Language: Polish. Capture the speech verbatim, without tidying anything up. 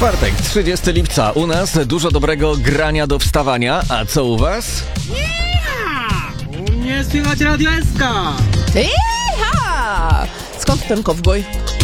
Czwartek, trzydziestego lipca. U nas dużo dobrego grania do wstawania. A co u was? Yeah! U mnie słychać Radio S K. Iha! Skąd ten kowboj?